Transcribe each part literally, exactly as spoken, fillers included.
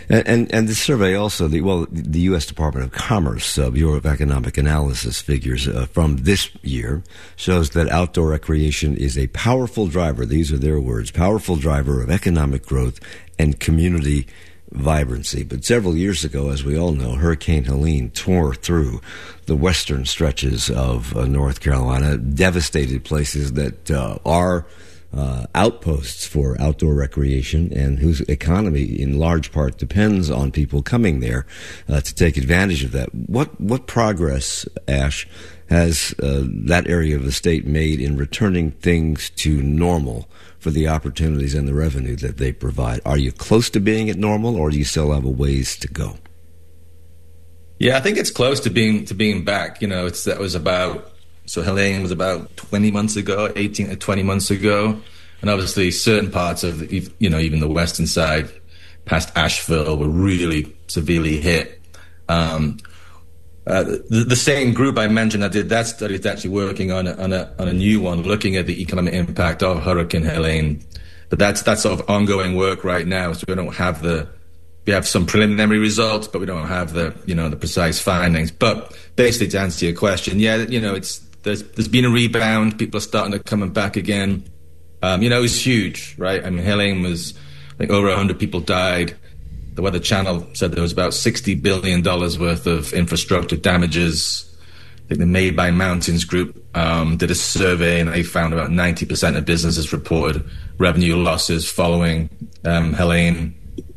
And, and and the survey also, the well, the U S Department of Commerce uh, Bureau of Economic Analysis figures uh, from this year shows that outdoor recreation is a powerful driver. These are their words: powerful driver of economic growth and community vibrancy. But several years ago, as we all know, Hurricane Helene tore through the western stretches of uh, North Carolina, devastated places that uh, are uh, outposts for outdoor recreation and whose economy in large part depends on people coming there uh, to take advantage of that. What what progress, Ash, has uh, that area of the state made in returning things to normal for the opportunities and the revenue that they provide? Are you close to being at normal, or do you still have a ways to go? Yeah, I think it's close to being to being back. You know, it's that was about so Helene was about twenty months ago, eighteen to twenty months ago, and obviously certain parts of the, you know, even the western side, past Asheville, were really severely hit. Um, Uh, the, the same group I mentioned that did that study is actually working on a, on a on a new one, looking at the economic impact of Hurricane Helene. But that's that's sort of ongoing work right now. So we don't have the we have some preliminary results, but we don't have the you know the precise findings. But basically, to answer your question, yeah, you know, it's there's there's been a rebound. People are starting to come back again. Um, you know, it was huge, right? I mean, Helene was I think over a hundred people died. The Weather Channel said there was about sixty billion dollars worth of infrastructure damages. I think the Made by Mountains group um, did a survey, and they found about ninety percent of businesses reported revenue losses following um, Helene.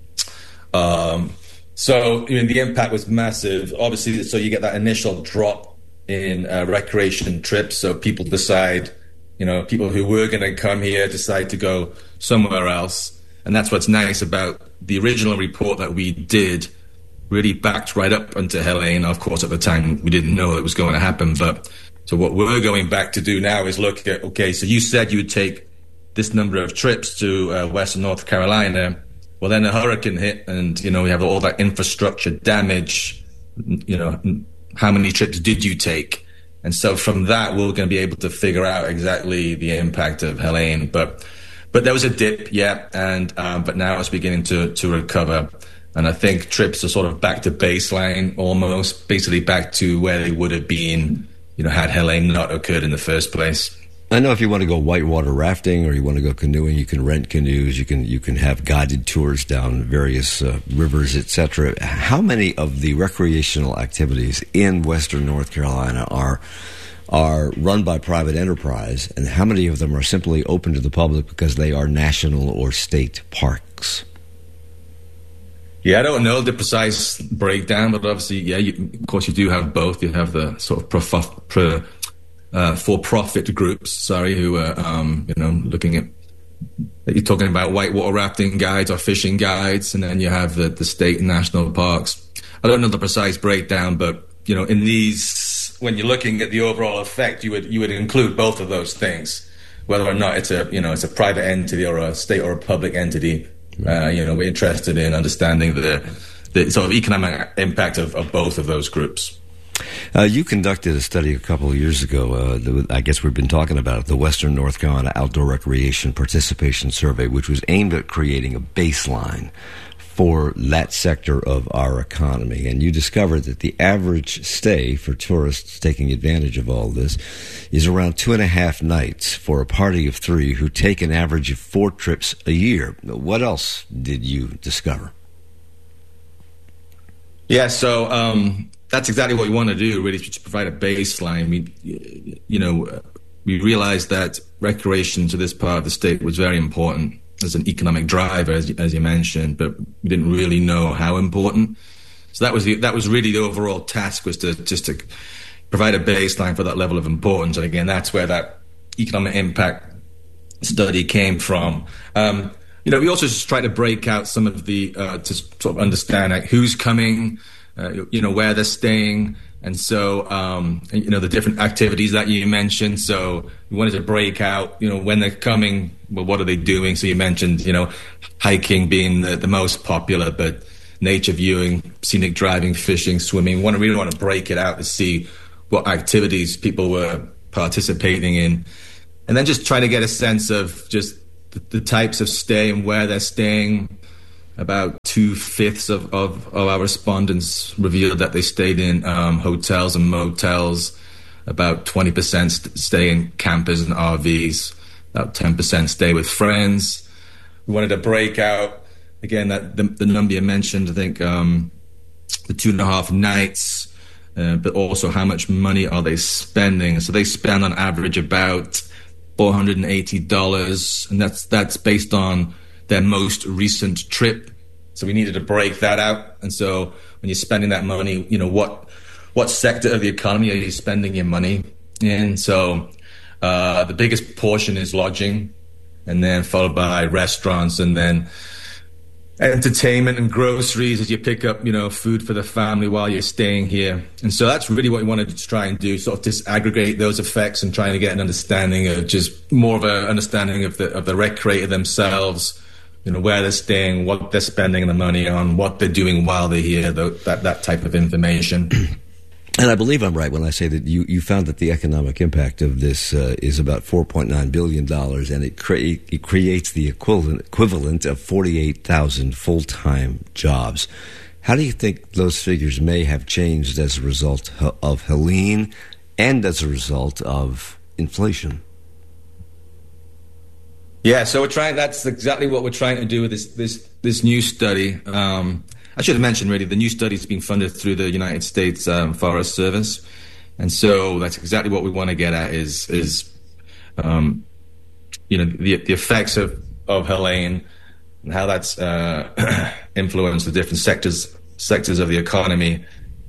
Um, so I mean, the impact was massive. Obviously, so you get that initial drop in uh, recreation trips. So people decide, you know, people who were going to come here decide to go somewhere else. And that's what's nice about the original report that we did, really backed right up until Helene. Of course, at the time, we didn't know it was going to happen. But so what we're going back to do now is look at, okay, so you said you would take this number of trips to uh, Western North Carolina. Well, then a hurricane hit, and, you know, we have all that infrastructure damage. You know, how many trips did you take? And so from that, we're going to be able to figure out exactly the impact of Helene. But But there was a dip, yeah, and um, but now it's beginning to, to recover. And I think trips are sort of back to baseline almost, basically back to where they would have been, you know, had Helene not occurred in the first place. I know if you want to go whitewater rafting or you want to go canoeing, you can rent canoes, you can you can have guided tours down various uh, rivers, et cetera. How many of the recreational activities in Western North Carolina are are run by private enterprise, and how many of them are simply open to the public because they are national or state parks? Yeah, I don't know the precise breakdown, but obviously, yeah, you, of course, you do have both. You have the sort of prof- pro, uh, for-profit groups, sorry, who are, um, you know, looking at, you're talking about whitewater rafting guides or fishing guides, and then you have the, the state and national parks. I don't know the precise breakdown, but, you know, in these, when you're looking at the overall effect, you would you would include both of those things, whether or not it's a you know it's a private entity or a state or a public entity. Uh, you know, we're interested in understanding the the sort of economic impact of, of both of those groups. Uh, you conducted a study a couple of years ago. Uh, the, I guess we've been talking about it, the Western North Carolina Outdoor Recreation Participation Survey, which was aimed at creating a baseline for that sector of our economy. And you discovered that the average stay for tourists taking advantage of all this is around two and a half nights for a party of three who take an average of four trips a year. What else did you discover? Yeah, so um, that's exactly what we want to do, really, to provide a baseline. We, you know, we realized that recreation to this part of the state was very important as an economic driver, as you, as you mentioned, but we didn't really know how important. So that was the, that was really the overall task, was to just to provide a baseline for that level of importance. And again, that's where that economic impact study came from. Um, you know, we also just try to break out some of the uh, to sort of understand like, who's coming, uh, you know, where they're staying. And so, um, you know, the different activities that you mentioned. So we wanted to break out, you know, when they're coming, well, what are they doing? So you mentioned, you know, hiking being the, the most popular, but nature viewing, scenic driving, fishing, swimming. We want to really want to break it out to see what activities people were participating in. And then just try to get a sense of just the, the types of stay and where they're staying. about two-fifths of, of, of our respondents revealed that they stayed in um, hotels and motels. About twenty percent st- stay in campers and R Vs. About ten percent stay with friends. We wanted to break out, again, that the, the number you mentioned, I think um, the two and a half nights, uh, but also how much money are they spending. So they spend on average about four hundred eighty dollars, and that's that's based on their most recent trip. So we needed to break that out. And so when you're spending that money, you know, what what sector of the economy are you spending your money in? So uh, the biggest portion is lodging, and then followed by restaurants, and then entertainment and groceries as you pick up, you know, food for the family while you're staying here. And so that's really what we wanted to try and do, sort of disaggregate those effects and trying to get an understanding of just more of an understanding of the of the recreator themselves, you know, where they're staying, what they're spending the money on, what they're doing while they're here, that, that type of information. And I believe I'm right when I say that you, you found that the economic impact of this uh, is about four point nine billion dollars, and it, cre- it creates the equivalent, equivalent of forty-eight thousand full-time jobs. How do you think those figures may have changed as a result of Helene and as a result of inflation? Yeah, so we're trying. That's exactly what we're trying to do with this this this new study. Um, I should have mentioned, really, the new study is being funded through the United States um, Forest Service, and so that's exactly what we want to get at is is um, you know the the effects of of Helene and how that's uh, influenced the different sectors sectors of the economy.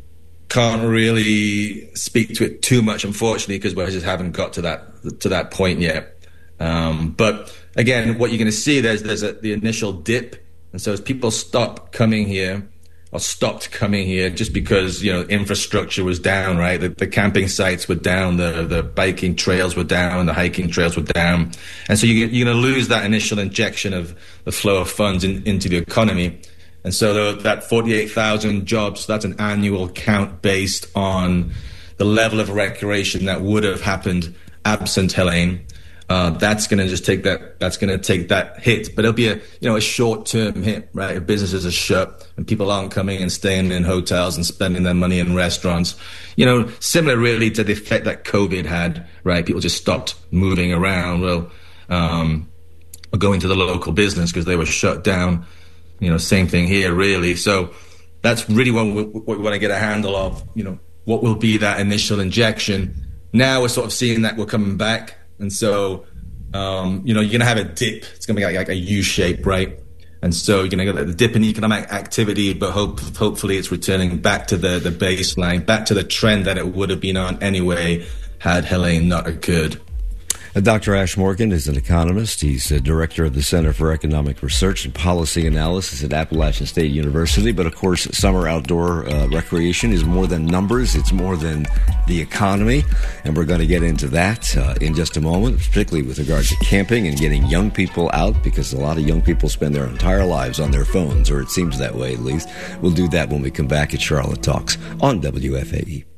Can't really speak to it too much, unfortunately, because we just haven't got to that to that point yet. Um, but again, what you're going to see, there's there's a, the initial dip, and so as people stop coming here, or stopped coming here, just because you know infrastructure was down, right? The, the camping sites were down, the the biking trails were down, the hiking trails were down, and so you, you're going to lose that initial injection of the flow of funds in, into the economy, and so the, that forty-eight thousand jobs, that's an annual count based on the level of recreation that would have happened absent Helene. Uh, that's going to just take that. That's going to take that hit, but it'll be a you know a short-term hit, right? If businesses are shut and people aren't coming and staying in hotels and spending their money in restaurants, you know, similar really to the effect that COVID had, right? People just stopped moving around, well, um, or going to the local business because they were shut down. You know, same thing here, really. So that's really what we, what we want to get a handle of. You know, what will be that initial injection? Now we're sort of seeing that we're coming back. And so, um, you know, you're going to have a dip. It's going to be like, like a U shape, right? And so you're going to get the dip in economic activity, but hope, hopefully it's returning back to the, the baseline, back to the trend that it would have been on anyway had Helene not occurred. Uh, Doctor Ash Morgan is an economist. He's the director of the Center for Economic Research and Policy Analysis at Appalachian State University. But, of course, summer outdoor uh, recreation is more than numbers. It's more than the economy. And we're going to get into that uh, in just a moment, particularly with regard to camping and getting young people out, because a lot of young people spend their entire lives on their phones, or it seems that way at least. We'll do that when we come back at Charlotte Talks on W F A E.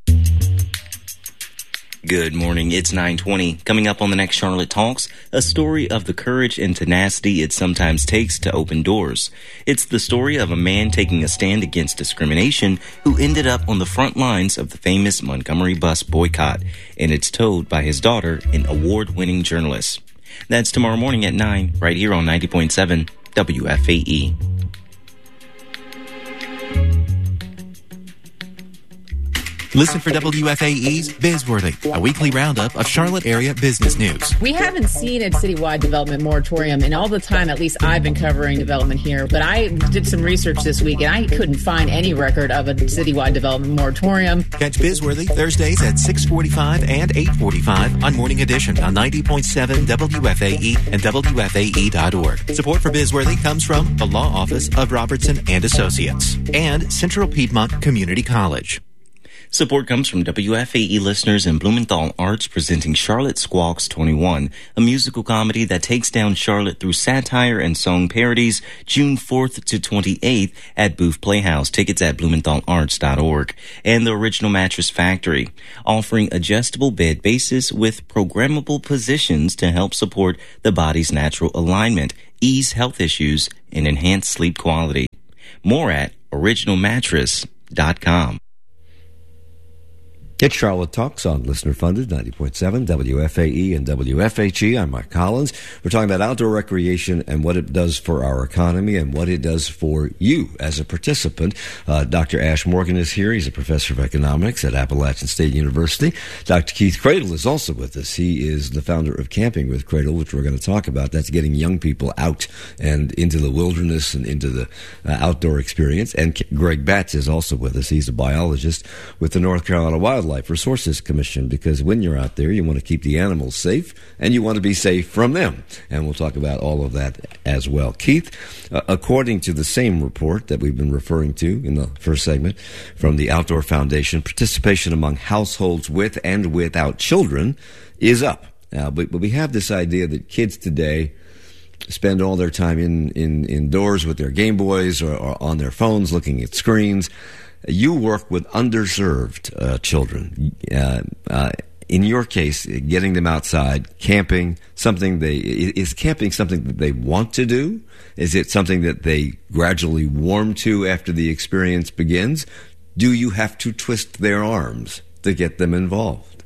Good morning, it's nine twenty. Coming up on the next Charlotte Talks, a story of the courage and tenacity it sometimes takes to open doors. It's the story of a man taking a stand against discrimination who ended up on the front lines of the famous Montgomery bus boycott, and it's told by his daughter, an award-winning journalist. That's tomorrow morning at nine, right here on ninety point seven W F A E. Listen for W F A E's Bizworthy, a weekly roundup of Charlotte area business news. We haven't seen a citywide development moratorium in all the time, at least I've been covering development here, but I did some research this week and I couldn't find any record of a citywide development moratorium. Catch Bizworthy Thursdays at six forty-five and eight forty-five on Morning Edition on ninety point seven W F A E and W F A E dot org. Support for Bizworthy comes from the Law Office of Robertson and Associates and Central Piedmont Community College. Support comes from W F A E listeners and Blumenthal Arts presenting Charlotte Squawks twenty-one, a musical comedy that takes down Charlotte through satire and song parodies, June fourth to twenty-eighth at Booth Playhouse. Tickets at blumenthal arts dot org. And the Original Mattress Factory, offering adjustable bed bases with programmable positions to help support the body's natural alignment, ease health issues, and enhance sleep quality. More at original mattress dot com. It's Charlotte Talks on Listener Funded, ninety point seven W F A E and W F H E. I'm Mike Collins. We're talking about outdoor recreation and what it does for our economy and what it does for you as a participant. Uh, Doctor Ash Morgan is here. He's a professor of economics at Appalachian State University. Doctor Keith Cradle is also with us. He is the founder of Camping with Cradle, which we're going to talk about. That's getting young people out and into the wilderness and into the uh, outdoor experience. And K- Greg Batts is also with us. He's a biologist with the North Carolina Wildlife Wildlife Resources Commission, because when you're out there, you want to keep the animals safe and you want to be safe from them. And we'll talk about all of that as well. Keith, uh, according to the same report that we've been referring to in the first segment from the Outdoor Foundation, participation among households with and without children is up. Uh, but, but we have this idea that kids today spend all their time in, in indoors with their Game Boys or, or on their phones looking at screens. You work with underserved uh, children. Uh, uh, in your case, getting them outside, camping, something they is camping something that they want to do? Is it something that they gradually warm to after the experience begins? Do you have to twist their arms to get them involved?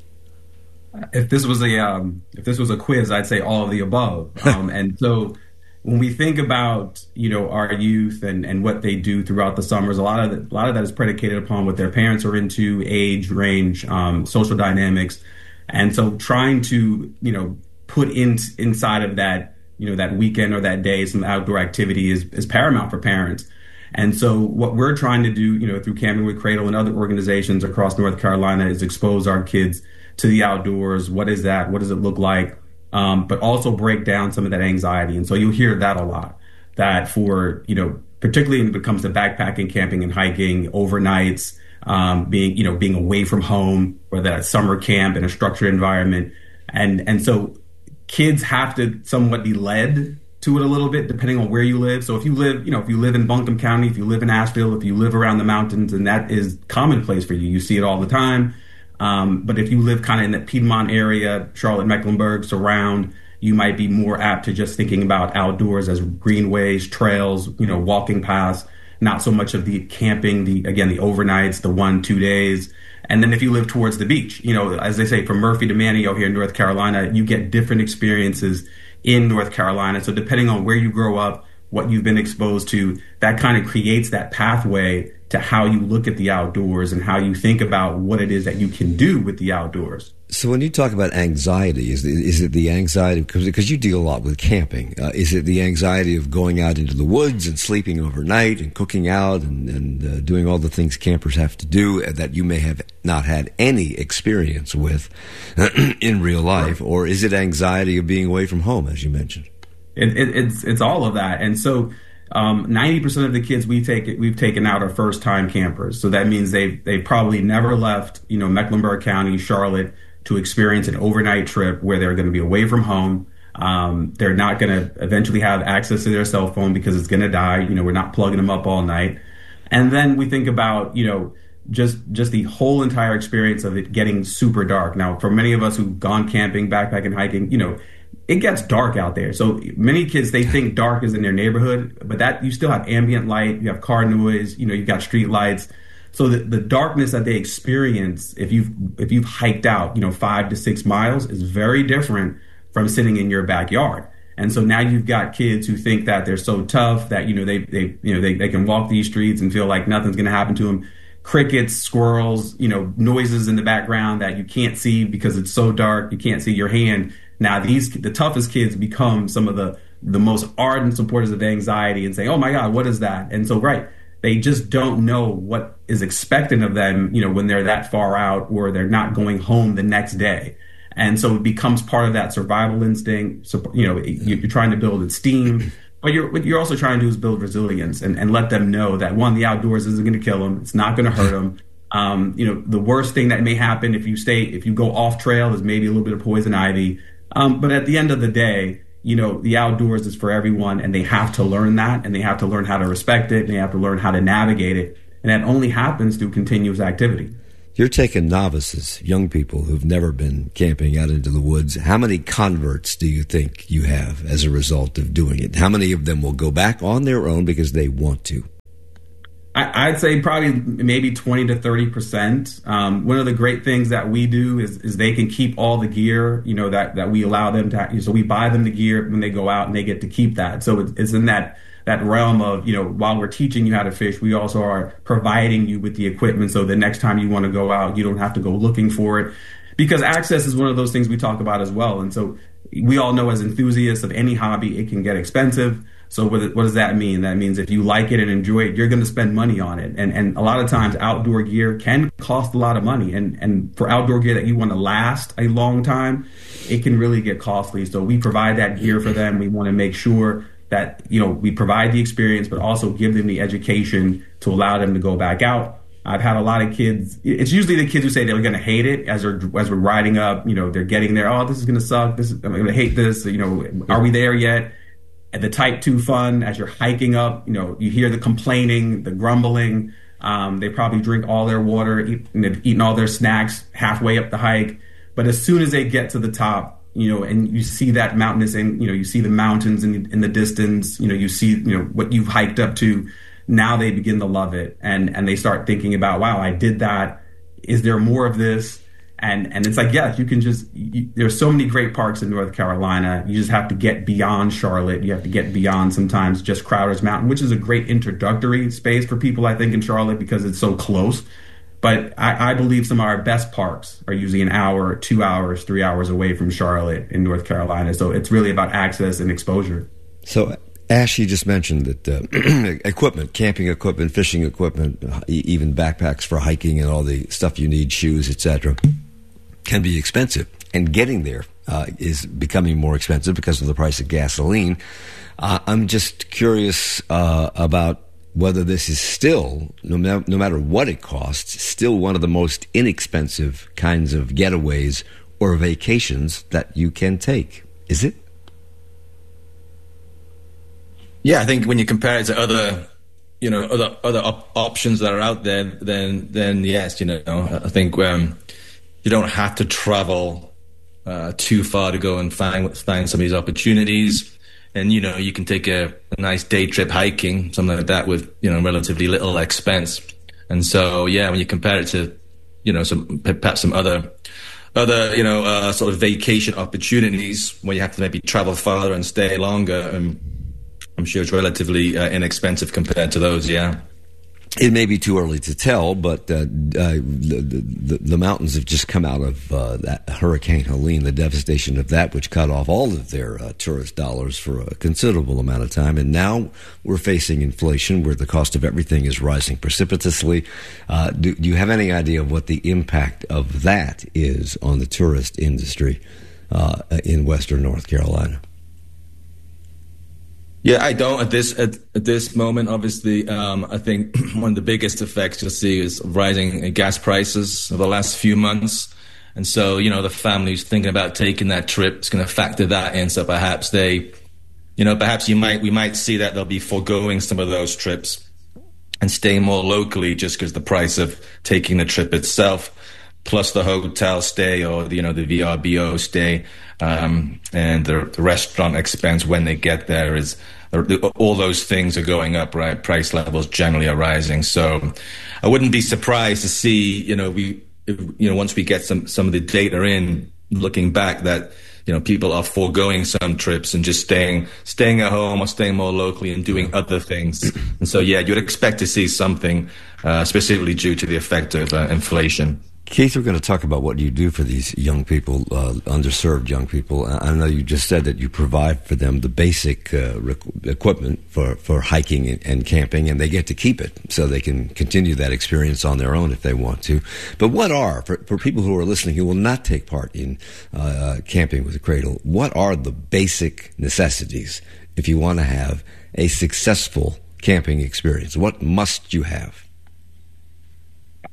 If this was a um, if this was a quiz, I'd say all of the above. Um, and so, when we think about, you know, our youth and, and what they do throughout the summers, a lot of the, a lot of that is predicated upon what their parents are into, age, range, um, social dynamics, and so trying to, you know, put in inside of that, you know, that weekend or that day some outdoor activity is is paramount for parents. And so what we're trying to do, you know, through Camping with Cradle and other organizations across North Carolina is expose our kids to the outdoors. What is that? What does it look like? Um, but also break down some of that anxiety. And so you'll hear that a lot, that for, you know, particularly when it comes to backpacking, camping and hiking, overnights, um, being, you know, being away from home, whether that's summer camp in a structured environment. And, and so kids have to somewhat be led to it a little bit, depending on where you live. So if you live, you know, if you live in Buncombe County, if you live in Asheville, if you live around the mountains, and that is commonplace for you, you see it all the time. Um, but if you live kind of in the Piedmont area, Charlotte, Mecklenburg, surround, you might be more apt to just thinking about outdoors as greenways, trails, you know, walking paths, not so much of the camping, the, again, the overnights, the one, two days. And then if you live towards the beach, you know, as they say, from Murphy to Manteo here in North Carolina, you get different experiences in North Carolina. So depending on where you grow up, what you've been exposed to, that kind of creates that pathway to how you look at the outdoors and how you think about what it is that you can do with the outdoors. So when you talk about anxiety, is is it the anxiety, because because you deal a lot with camping, uh, is it the anxiety of going out into the woods and sleeping overnight and cooking out and, and uh, doing all the things campers have to do that you may have not had any experience with in real life? Or is it anxiety of being away from home, as you mentioned? It, it, it's it's all of that. And so um, ninety percent of the kids we take we've taken out are first time campers. So that means they they probably never left, you know, Mecklenburg County, Charlotte, to experience an overnight trip where they're going to be away from home. Um, they're not going to eventually have access to their cell phone because it's going to die. You know, we're not plugging them up all night. And then we think about, you know, just just the whole entire experience of it getting super dark. Now, for many of us who've gone camping, backpacking, hiking, you know, it gets dark out there. So many kids, they think dark is in their neighborhood, but that you still have ambient light, you have car noise, you know, you've got street lights. So the, the darkness that they experience if you've if you've hiked out, you know, five to six miles is very different from sitting in your backyard. And so now you've got kids who think that they're so tough that, you know, they they you know they, they can walk these streets and feel like nothing's going to happen to them. Crickets, squirrels, you know, noises in the background that you can't see because it's so dark, you can't see your hand. Now these the toughest kids become some of the the most ardent supporters of anxiety and say, "Oh my God, what is that?" And so right. They just don't know what is expected of them, you know, when they're that far out or they're not going home the next day. And so it becomes part of that survival instinct. So, you know, you're trying to build esteem, but you're, what you're also trying to do is build resilience and, and let them know that, one, the outdoors isn't going to kill them. It's not going to hurt them. Um, you know, the worst thing that may happen if you stay, if you go off trail is maybe a little bit of poison ivy. Um, but at the end of the day, you know, the outdoors is for everyone, and they have to learn that, and they have to learn how to respect it, and they have to learn how to navigate it. And that only happens through continuous activity. You're taking novices, young people who've never been camping out into the woods. How many converts do you think you have as a result of doing it? How many of them will go back on their own because they want to? I, I'd say probably maybe twenty to thirty percent. Um, one of the great things that we do is, is they can keep all the gear, you know, that, that we allow them to. So we buy them the gear when they go out, and they get to keep that. So it's, it's in that that realm of, you know, while we're teaching you how to fish, we also are providing you with the equipment. So the next time you want to go out, you don't have to go looking for it, because access is one of those things we talk about as well. And so we all know, as enthusiasts of any hobby, it can get expensive. So what, what does that mean? That means if you like it and enjoy it, you're going to spend money on it. And and a lot of times outdoor gear can cost a lot of money. And, and for outdoor gear that you want to last a long time, it can really get costly. So we provide that gear for them. We want to make sure that, you know, we provide the experience, but also give them the education to allow them to go back out. I've had a lot of kids. It's usually the kids who say they're going to hate it as they're as we're riding up. You know, they're getting there. Oh, this is going to suck. This is, I'm going to hate this. You know, are we there yet? And the type two fun as you're hiking up. You know, you hear the complaining, the grumbling. Um, they probably drink all their water, eat, and they've eaten all their snacks halfway up the hike. But as soon as they get to the top, you know, and you see that mountainous, and you know, you see the mountains in, in the distance. You know, you see, you know, what you've hiked up to. Now they begin to love it, and and they start thinking about, wow, I did that. Is there more of this? And and it's like, yeah, you can just. You, there's so many great parks in North Carolina. You just have to get beyond Charlotte. You have to get beyond sometimes just Crowder's Mountain, which is a great introductory space for people, I think, in Charlotte, because it's so close. But I, I believe some of our best parks are usually an hour, two hours, three hours away from Charlotte in North Carolina. So it's really about access and exposure. So, Ash, you just mentioned that uh, equipment, camping equipment, fishing equipment, even backpacks for hiking and all the stuff you need, shoes, et cetera, can be expensive. And getting there uh, is becoming more expensive because of the price of gasoline. Uh, I'm just curious uh, about whether this is still, no, ma- no matter what it costs, still one of the most inexpensive kinds of getaways or vacations that you can take. Is it? Yeah, I think when you compare it to other, you know, other other op- options that are out there, then then yes, you know, I think um, you don't have to travel uh, too far to go and find find some of these opportunities. And, you know, you can take a, a nice day trip hiking, something like that, with, you know, relatively little expense. And so, yeah, when you compare it to, you know, some perhaps some other, other, you know, uh, sort of vacation opportunities where you have to maybe travel farther and stay longer, um, I'm sure it's relatively uh, inexpensive compared to those, yeah. It may be too early to tell, but uh, uh, the, the, the mountains have just come out of uh, that Hurricane Helene, the devastation of that, which cut off all of their uh, tourist dollars for a considerable amount of time. And now we're facing inflation where the cost of everything is rising precipitously. Uh, do, do you have any idea of what the impact of that is on the tourist industry uh, in Western North Carolina? Yeah, I don't at this at, at this moment. Obviously, um, I think one of the biggest effects you'll see is rising gas prices over the last few months, and so you know the family who's thinking about taking that trip is going to factor that in. So perhaps they, you know, perhaps you might we might see that they'll be foregoing some of those trips and staying more locally just because the price of taking the trip itself, plus the hotel stay or the, you know the V R B O stay. Um, and the, the restaurant expense when they get there is, all those things are going up, right? Price levels generally are rising. So I wouldn't be surprised to see, you know, we, you know, once we get some, some of the data in, looking back, that, you know, people are foregoing some trips and just staying, staying at home or staying more locally and doing other things. And so, yeah, you'd expect to see something, uh, specifically due to the effect of uh, inflation. Keith, we're going to talk about what you do for these young people, uh, underserved young people. I know you just said that you provide for them the basic uh, rec- equipment for, for hiking and, and camping, and they get to keep it so they can continue that experience on their own if they want to. But what are, for, for people who are listening who will not take part in uh, camping with a cradle, what are the basic necessities if you want to have a successful camping experience? What must you have?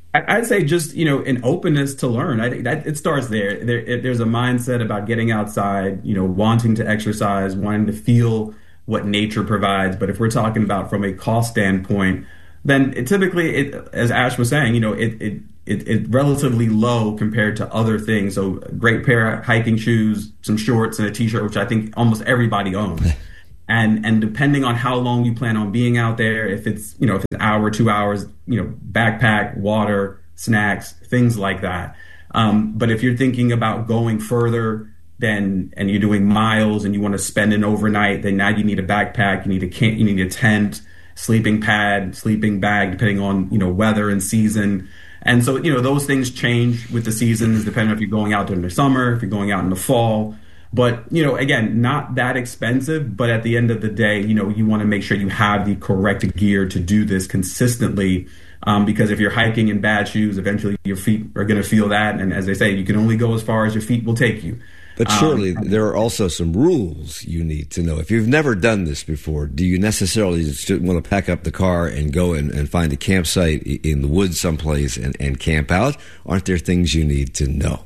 I'd say just, you know, an openness to learn. I think that it starts there. There, it, there's a mindset about getting outside, you know, wanting to exercise, wanting to feel what nature provides. But if we're talking about from a cost standpoint, then it typically, it, as Ash was saying, you know, it, it, it, it's relatively low compared to other things. So a great pair of hiking shoes, some shorts, and a t-shirt, which I think almost everybody owns. And and depending on how long you plan on being out there, if it's, you know, if it's an hour, two hours, you know, backpack, water, snacks, things like that. Um, but if you're thinking about going further, then and you're doing miles and you want to spend an overnight, then now you need a backpack, you need a camp, you need a tent, sleeping pad, sleeping bag, depending on, you know, weather and season. And so, you know, those things change with the seasons, depending on if you're going out during the summer, if you're going out in the fall. But, you know, again, not that expensive. But at the end of the day, you know, you want to make sure you have the correct gear to do this consistently. Um, because if you're hiking in bad shoes, eventually your feet are going to feel that. And as they say, you can only go as far as your feet will take you. But surely um, there are also some rules you need to know. If you've never done this before, do you necessarily just want to pack up the car and go and, and find a campsite in the woods someplace and, and camp out? Aren't there things you need to know?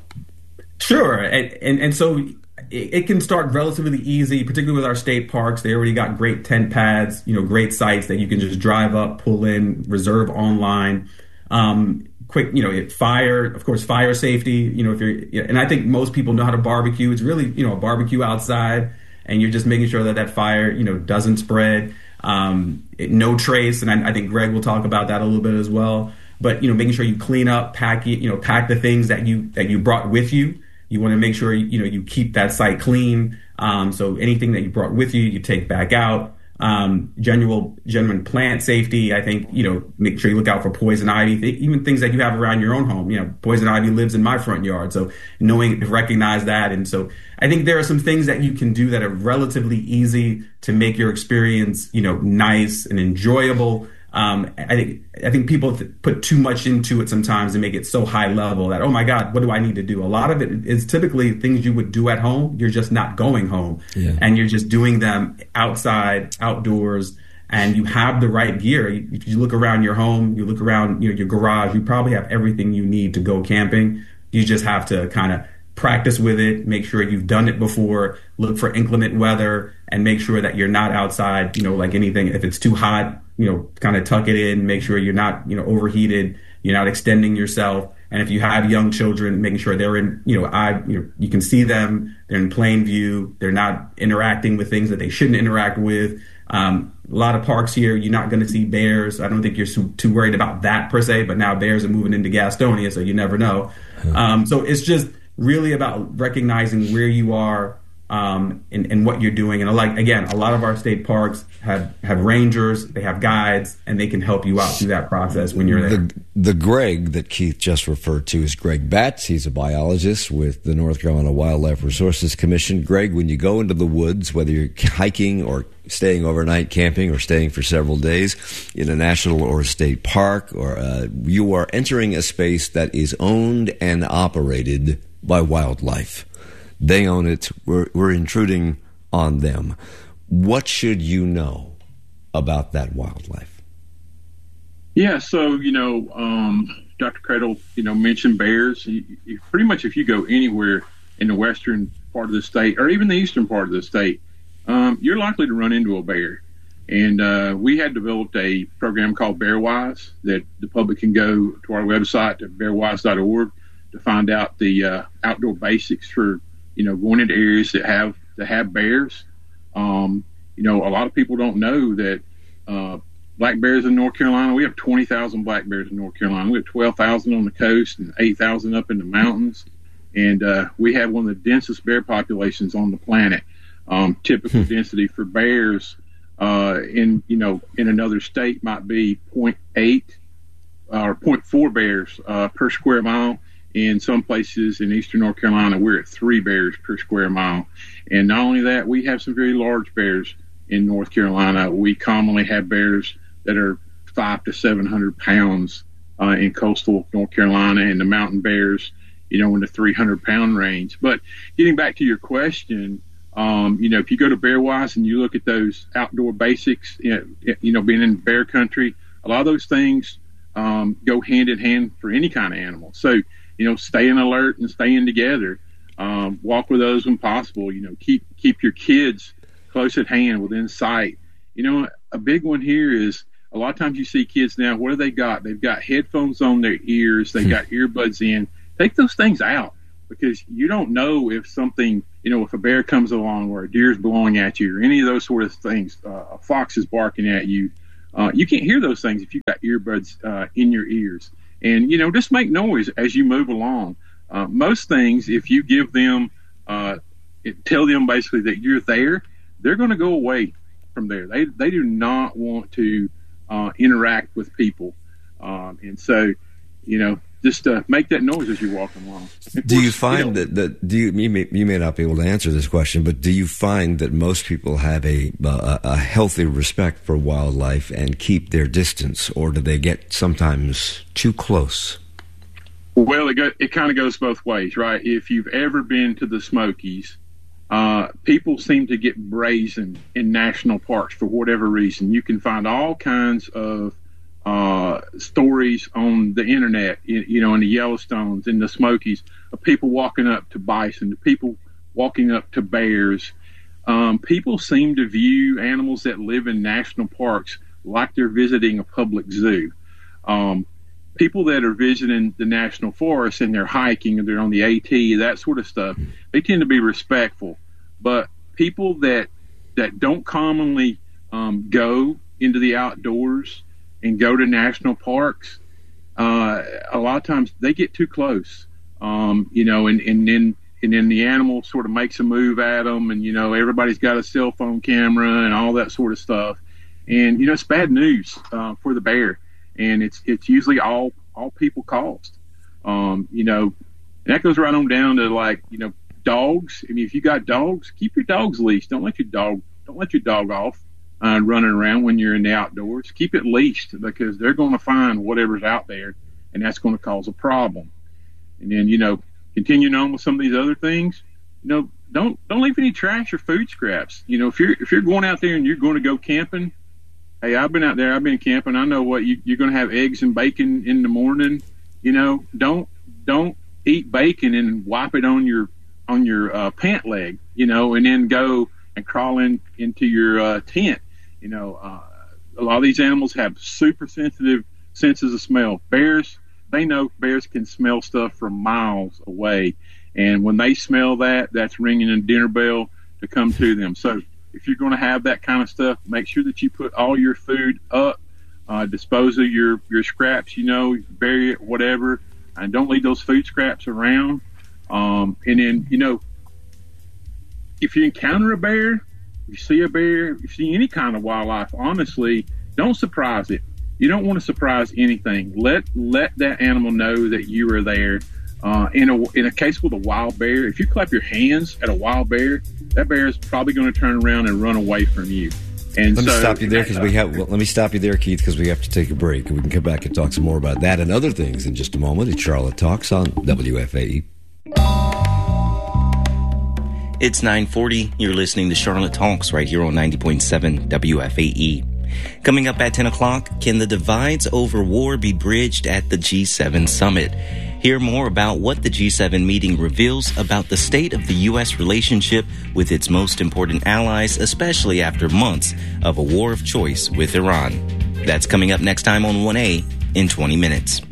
Sure. And, and, and so it can start relatively easy, particularly with our state parks. They already got great tent pads, you know, great sites that you can just drive up, pull in, reserve online. Um, quick, you know, fire, of course, fire safety, you know, if you're, and I think most people know how to barbecue. It's really, you know, a barbecue outside, and you're just making sure that that fire, you know, doesn't spread. Um, it, no trace, and I, I think Greg will talk about that a little bit as well. But, you know, making sure you clean up, pack, you know, pack the things that you that you brought with you. You want to make sure, you know, you keep that site clean. Um, so anything that you brought with you, you take back out. Um, general, genuine plant safety. I think, you know, make sure you look out for poison ivy, th- even things that you have around your own home. You know, poison ivy lives in my front yard. So knowing, recognize that. And so I think there are some things that you can do that are relatively easy to make your experience, you know, nice and enjoyable. Um, I think I think people th- put too much into it sometimes and make it so high level that, oh my God, what do I need to do? A lot of it is typically things you would do at home. You're just not going home, yeah. And you're just doing them outside, outdoors, and you have the right gear. If you look around your home, you look around, you know, your garage, you probably have everything you need to go camping. You just have to kind of practice with it, make sure you've done it before, look for inclement weather, and make sure that you're not outside, you know, like anything. If it's too hot, you know, kind of tuck it in, make sure you're not, you know, overheated, you're not extending yourself. And if you have young children, making sure they're in, you know, I, you know, you can see them, they're in plain view, they're not interacting with things that they shouldn't interact with. Um, a lot of parks here, you're not going to see bears. I don't think you're so, too worried about that per se, but now bears are moving into Gastonia, so you never know. Um, so it's just really about recognizing where you are, um, and, and what you're doing. And like, again, a lot of our state parks have, have rangers, they have guides, and they can help you out through that process when you're there. The, the Greg that Keith just referred to is Greg Batts. He's a biologist with the North Carolina Wildlife Resources Commission. Greg, when you go into the woods, whether you're hiking or staying overnight, camping, or staying for several days in a national or a state park, or uh, you are entering a space that is owned and operated by wildlife. They own it. We're, we're intruding on them. What should you know about that wildlife? Yeah, so, you know, um, Doctor Cradle, you know, mentioned bears. You, you, pretty much if you go anywhere in the western part of the state, or even the eastern part of the state, um, you're likely to run into a bear. And uh, we had developed a program called BearWise that the public can go to our website at bear wise dot org to find out the uh, outdoor basics for, you know, going into areas that have that have bears. Um, you know, a lot of people don't know that uh, black bears in North Carolina, we have twenty thousand black bears in North Carolina. We have twelve thousand on the coast and eight thousand up in the mountains. And uh, we have one of the densest bear populations on the planet. Um, typical hmm. density for bears uh, in, you know, in another state might be zero point eight uh, or zero point four bears uh, per square mile. In some places in eastern North Carolina, we're at three bears per square mile. And not only that, we have some very large bears in North Carolina. We commonly have bears that are five to seven hundred pounds uh, in coastal North Carolina, and the mountain bears, you know, in the three hundred pound range. But getting back to your question, um, you know, if you go to BearWise and you look at those outdoor basics, you know, you know, being in bear country, a lot of those things um, go hand in hand for any kind of animal. So, you know, staying alert and staying together, um, walk with others when possible, you know, keep, keep your kids close at hand, within sight. You know, a big one here is a lot of times you see kids now, what do they got? They've got headphones on their ears. They've got earbuds in. Take those things out, because you don't know if something, you know, if a bear comes along or a deer's blowing at you or any of those sort of things, uh, a fox is barking at you. Uh, you can't hear those things if you've got earbuds uh, in your ears. And, you know, just make noise as you move along. Uh, most things, if you give them, uh, it, tell them basically that you're there, they're going to go away from there. They they do not want to uh, interact with people. Um, and so, you know, just uh, make that noise as you're walking along. Of do course, you find you know, that, that do you, you may, you may not be able to answer this question, but do you find that most people have a, a a healthy respect for wildlife and keep their distance, or do they get sometimes too close? Well, it, go, it kind of goes both ways, right? If you've ever been to the Smokies, uh, people seem to get brazen in national parks for whatever reason. You can find all kinds of uh, stories on the internet, you, you know, in the Yellowstones, in the Smokies, of people walking up to bison, people walking up to bears. Um, people seem to view animals that live in national parks like they're visiting a public zoo. Um, people that are visiting the national forest and they're hiking and they're on the AT, that sort of stuff, they tend to be respectful. But people that that don't commonly um, go into the outdoors and go to national parks, uh, a lot of times they get too close, um, you know, and, and then and then the animal sort of makes a move at them, and, you know, everybody's got a cell phone camera and all that sort of stuff. And, you know, it's bad news uh, for the bear. And it's it's usually all, all people caused, um, you know, and that goes right on down to, like, you know, dogs. I mean, if you got dogs, keep your dogs leashed. Don't let your dog don't let your dog off uh, running around when you're in the outdoors. Keep it leashed, because they're going to find whatever's out there, and that's going to cause a problem. And then, you know, continuing on with some of these other things, you know, don't don't leave any trash or food scraps. You know, if you're if you're going out there and you're going to go camping. Hey, I've been out there. I've been camping. I know what you, you're going to have eggs and bacon in the morning. You know, don't don't eat bacon and wipe it on your on your uh, pant leg. You know, and then go and crawl in into your uh, tent. You know, uh, a lot of these animals have super sensitive senses of smell. Bears, they know bears can smell stuff from miles away, and when they smell that, that's ringing a dinner bell to come to them. So, if you're going to have that kind of stuff, make sure that you put all your food up, uh, dispose of your, your scraps, you know, bury it, whatever, and don't leave those food scraps around. Um, and then, you know, if you encounter a bear, you see a bear, you see any kind of wildlife, honestly, don't surprise it. You don't want to surprise anything. Let let that animal know that you are there. Uh, in a in a case with a wild bear, if you clap your hands at a wild bear, that bear is probably going to turn around and run away from you. And let so, me stop you there because we have. Well, let me stop you there, Keith, because we have to take a break. We can come back and talk some more about that and other things in just a moment. It's Charlotte Talks on W F A E. It's nine forty. You're listening to Charlotte Talks right here on ninety point seven W F A E. Coming up at ten o'clock, can the divides over war be bridged at the G seven summit? Hear more about what the G seven meeting reveals about the state of the U S relationship with its most important allies, especially after months of a war of choice with Iran. That's coming up next time on one A in twenty minutes.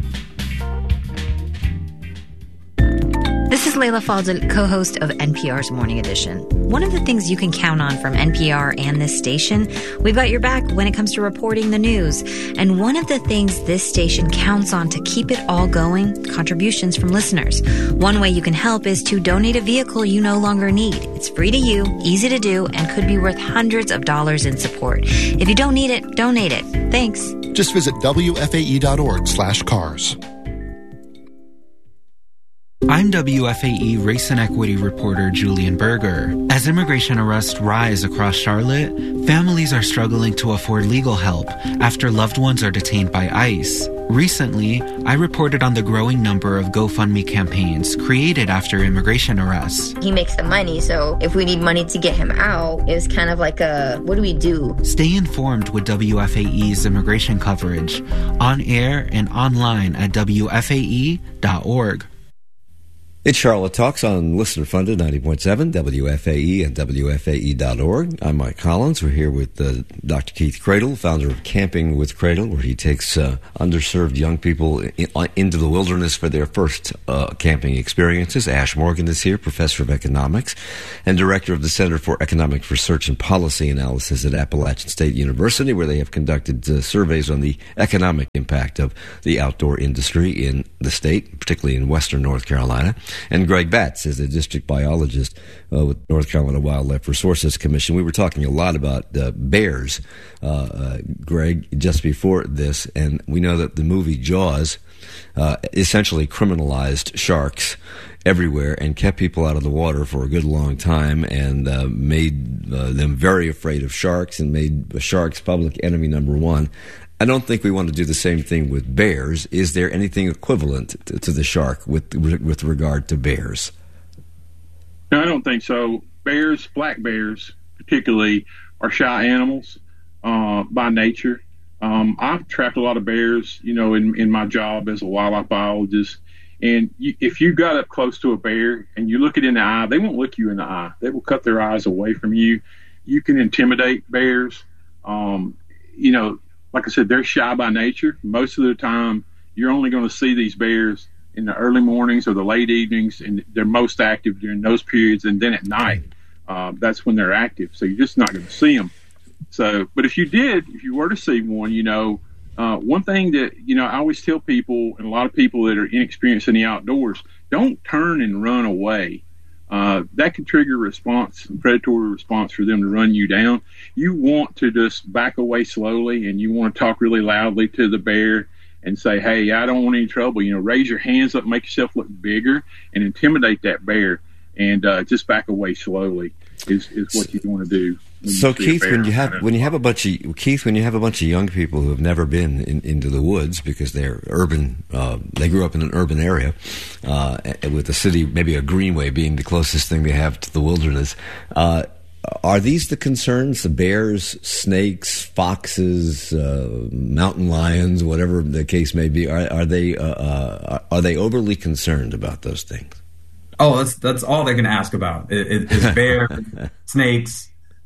This is Layla Fadel, co-host of N P R's Morning Edition. One of the things you can count on from N P R and this station, we've got your back when it comes to reporting the news. And one of the things this station counts on to keep it all going, contributions from listeners. One way you can help is to donate a vehicle you no longer need. It's free to you, easy to do, and could be worth hundreds of dollars in support. If you don't need it, donate it. Thanks. Just visit W F A E dot org slash cars. I'm W F A E race and equity reporter Julian Berger. As immigration arrests rise across Charlotte, families are struggling to afford legal help after loved ones are detained by ICE. Recently, I reported on the growing number of GoFundMe campaigns created after immigration arrests. He makes the money, so if we need money to get him out, it's kind of like a, what do we do? Stay informed with W F A E's immigration coverage, on air and online at W F A E dot org. It's Charlotte Talks on listener-funded ninety point seven, W F A E and W F A E dot org. I'm Mike Collins. We're here with uh, Doctor Keith Cradle, founder of Camping with Cradle, where he takes uh, underserved young people in, uh, into the wilderness for their first uh, camping experiences. Ash Morgan is here, professor of economics and director of the Center for Economic Research and Policy Analysis at Appalachian State University, where they have conducted uh, surveys on the economic impact of the outdoor industry in the state, particularly in western North Carolina. And Greg Batts is a district biologist uh, with North Carolina Wildlife Resources Commission. We were talking a lot about uh, bears, uh, uh, Greg, just before this, and we know that the movie Jaws uh, essentially criminalized sharks everywhere and kept people out of the water for a good long time and uh, made uh, them very afraid of sharks and made sharks public enemy number one. I don't think we want to do the same thing with bears. Is there anything equivalent to, to the shark with with regard to bears? No, I don't think so. Bears, black bears particularly, are shy animals uh, by nature. Um, I've trapped a lot of bears, you know, in, in my job as a wildlife biologist. And you, if you got up close to a bear and you look it in the eye, they won't look you in the eye. They will cut their eyes away from you. You can intimidate bears. Um, you know, like I said, they're shy by nature. Most of the time, you're only going to see these bears in the early mornings or the late evenings, and they're most active during those periods. And then at night, uh, that's when they're active. So you're just not going to see them. So, but if you did, if you were to see one, you know, uh, one thing that, you know, I always tell people, and a lot of people that are inexperienced in the outdoors, don't turn and run away. Uh, that can trigger a response, a predatory response for them to run you down. You want to just back away slowly, and you want to talk really loudly to the bear and say, hey, I don't want any trouble. You know, raise your hands up, make yourself look bigger, and intimidate that bear, and uh, just back away slowly is, is what you want to do. So Keith, when you have when you have a bunch of Keith, when you have a bunch of young people who have never been in, into the woods because they're urban, uh, they grew up in an urban area, uh, with the city, maybe a greenway being the closest thing they have to the wilderness. Uh, are these the concerns? The bears, snakes, foxes, uh, mountain lions, whatever the case may be. Are, are they uh, uh, are they overly concerned about those things? Oh, that's that's all they can ask about is, is bears, snakes.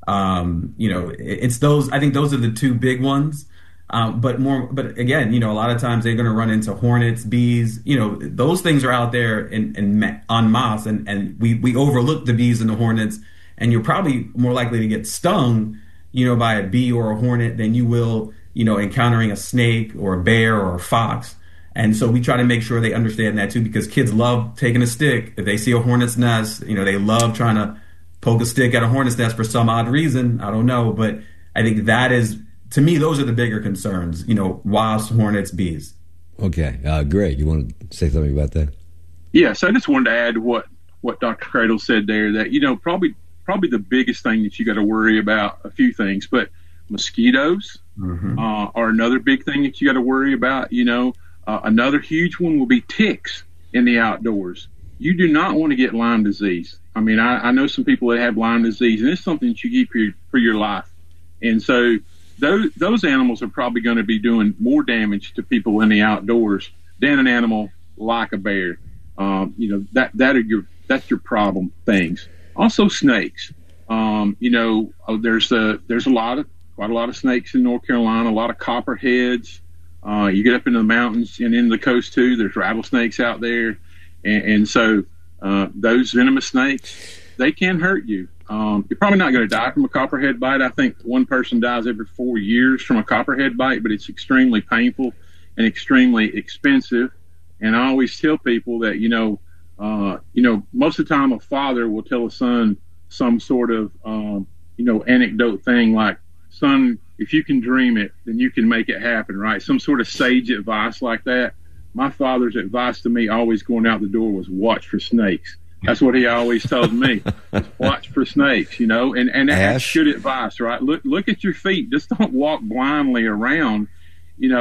Um, you know, it's those, I think those are the two big ones. Um, but more, but again, you know, a lot of times they're going to run into hornets, bees, you know, those things are out there in, in en masse, and, and we, we overlook the bees and the hornets, and you're probably more likely to get stung, you know, by a bee or a hornet than you will, you know, encountering a snake or a bear or a fox. And so we try to make sure they understand that too, because kids love taking a stick. If they see a hornet's nest, you know, they love trying to poke a stick at a hornet's nest for some odd reason. I don't know. But I think that is, to me, those are the bigger concerns, you know, wasps, hornets, bees. Okay. Uh, Greg, you want to say something about that? Yes, I just wanted to add what, what Doctor Cradle said there, that, you know, probably probably the biggest thing that you got to worry about, a few things, but mosquitoes mm-hmm. uh, are another big thing that you got to worry about. You know, uh, another huge one will be ticks in the outdoors. You do not want to get Lyme disease. I mean, I, I know some people that have Lyme disease, and it's something that you keep for your, for your life. And so those those animals are probably going to be doing more damage to people in the outdoors than an animal like a bear. Um, you know, that that are your that's your problem things. Also, snakes. Um, you know, there's a there's a lot of quite a lot of snakes in North Carolina. A lot of copperheads. Uh, you get up into the mountains and in the coast too. There's rattlesnakes out there, and, and so. Uh, those venomous snakes, they can hurt you. Um, you're probably not going to die from a copperhead bite. I think one person dies every four years from a copperhead bite, but it's extremely painful and extremely expensive. And I always tell people that, you know, uh, you know, most of the time a father will tell a son some sort of, um, you know, anecdote thing like, son, if you can dream it, then you can make it happen, right? Some sort of sage advice like that. My father's advice to me always going out the door was watch for snakes. That's what he always told me. Watch for snakes, you know, and, and that's good advice, right? Look, look at your feet. Just don't walk blindly around, you know,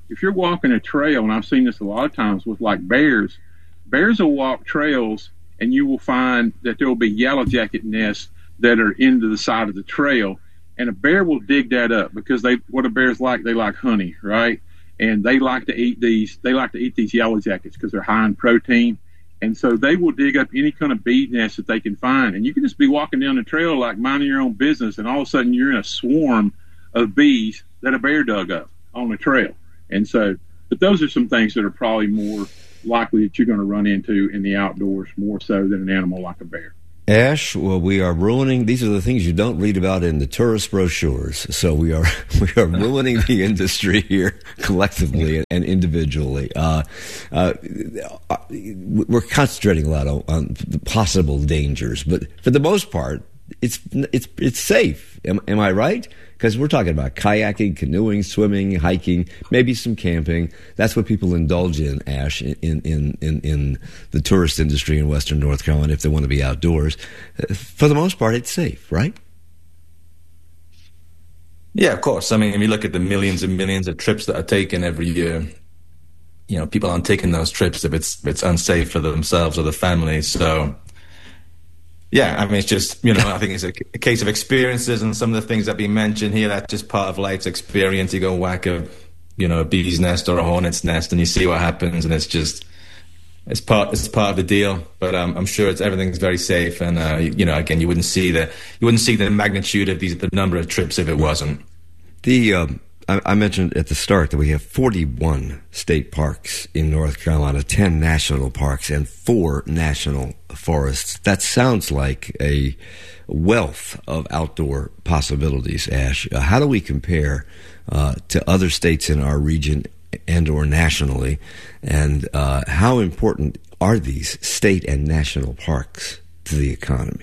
if you're walking a trail, and I've seen this a lot of times with like bears, bears will walk trails and you will find that there will be yellow jacket nests that are into the side of the trail, and a bear will dig that up because they, what a bear's like, they like honey, right? And they like to eat these, they like to eat these yellow jackets because they're high in protein. And so they will dig up any kind of bee nest that they can find. And you can just be walking down the trail like minding your own business, and all of a sudden you're in a swarm of bees that a bear dug up on the trail. And so, but those are some things that are probably more likely that you're going to run into in the outdoors more so than an animal like a bear. Ash, well, we are ruining, these are the things you don't read about in the tourist brochures. So we are we are ruining the industry here collectively and individually. Uh, uh, we're concentrating a lot on, on the possible dangers, but for the most part, it's it's it's safe. Am, am I right? Because we're talking about kayaking, canoeing, swimming, hiking, maybe some camping. That's what people indulge in, Ash, in in, in, in the tourist industry in Western North Carolina if they want to be outdoors. For the most part, it's safe, right? Yeah, of course. I mean, if you look at the millions and millions of trips that are taken every year, you know, people aren't taking those trips if it's, if it's unsafe for themselves or the family. So, yeah, I mean, it's just, you know, I think it's a, a case of experiences, and some of the things that we mentioned here, that's just part of life's experience. You go whack a, you know, a bee's nest or a hornet's nest and you see what happens, and it's just, it's part, it's part of the deal. But um, I'm sure it's, everything's very safe, and, uh, you, you know, again, you wouldn't see the, you wouldn't see the magnitude of these, the number of trips if it wasn't. The, um, I, I mentioned at the start that we have forty-one state parks in North Carolina, ten national parks, and four national forests. That sounds like a wealth of outdoor possibilities, Ash. Uh, how do we compare uh, to other states in our region and or nationally, and uh, how important are these state and national parks to the economy?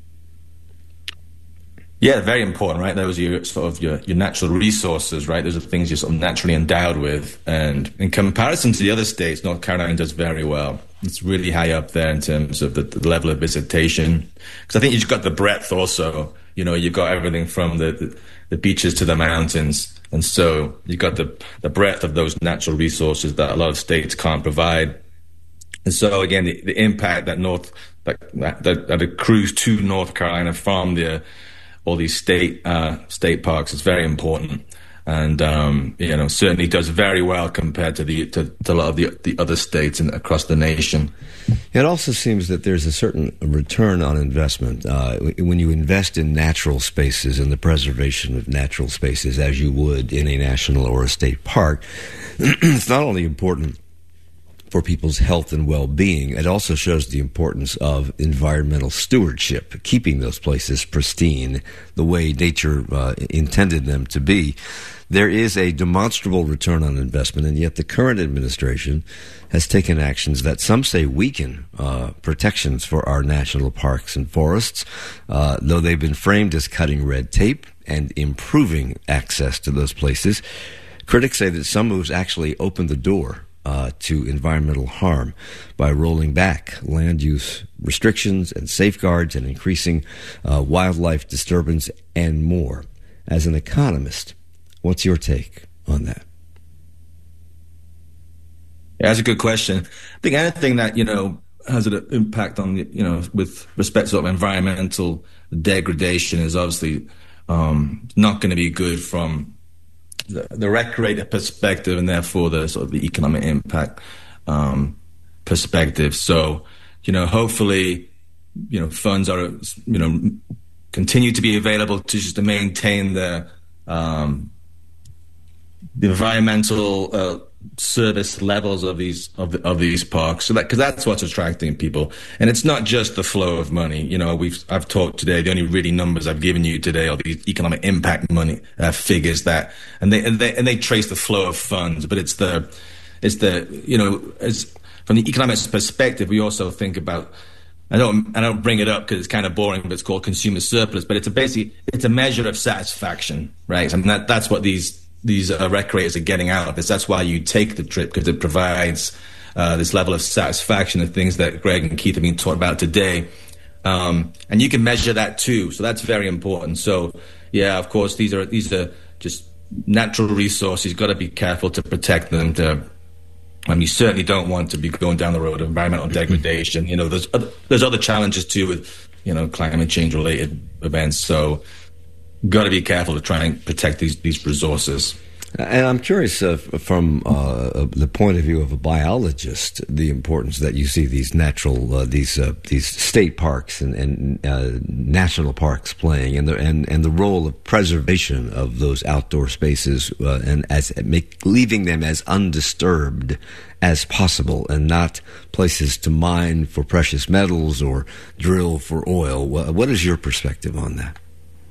Yeah, very important, right? Those are your sort of your, your natural resources, right? Those are things you're sort of naturally endowed with. And in comparison to the other states, North Carolina does very well. It's really high up there in terms of the, the level of visitation. Because I think you've got the breadth also. You know, you've got everything from the, the, the beaches to the mountains. And so you've got the, the breadth of those natural resources that a lot of states can't provide. And so, again, the, the impact that North that, that, that accrues to North Carolina from the all these state uh, state parks is very important, and um, you know, certainly does very well compared to the to, to a lot of the the other states in, across the nation. It also seems that there's a certain return on investment uh, when you invest in natural spaces and the preservation of natural spaces, as you would in a national or a state park. It's not only important for people's health and well-being, it also shows the importance of environmental stewardship, keeping those places pristine the way nature uh, intended them to be. There is a demonstrable return on investment, and yet the current administration has taken actions that some say weaken uh, protections for our national parks and forests, uh, though they've been framed as cutting red tape and improving access to those places. Critics say that some moves actually open the door Uh, to environmental harm by rolling back land use restrictions and safeguards and increasing uh, wildlife disturbance and more. As an economist, what's your take on that? Yeah, that's a good question. I think anything that, you know, has an impact on, you know, with respect to sort of environmental degradation is obviously um, not going to be good from The, the recreator perspective, and therefore the sort of the economic impact um, perspective. So, you know, hopefully, you know, funds are, you know, continue to be available to just to maintain the um, the environmental uh, service levels of these of, the, of these parks. So that because that's what's attracting people, and it's not just the flow of money. You know, we've I've talked today. The only really numbers I've given you today are these economic impact money uh, figures that, and they and they and they trace the flow of funds. But it's the it's the you know it's from the economic perspective. We also think about. I don't I don't bring it up because it's kind of boring, but it's called consumer surplus. But it's a basically it's a measure of satisfaction, right? I mean that that's what these. these uh, recreators are getting out of this. That's why you take the trip, because it provides uh, this level of satisfaction, the things that Greg and Keith have been talking about today. Um, and you can measure that too. So that's very important. So yeah, of course, these are, these are just natural resource. You've got to be careful to protect them. To, and you certainly don't want to be going down the road of environmental degradation. You know, there's other, there's other challenges too with, you know, climate change related events. So, got to be careful to try and protect these these resources. And I'm curious, uh, from uh, the point of view of a biologist, the importance that you see these natural, uh, these uh, these state parks and, and uh, national parks playing, and the and, and the role of preservation of those outdoor spaces, uh, and as make, leaving them as undisturbed as possible, and not places to mine for precious metals or drill for oil. What is your perspective on that?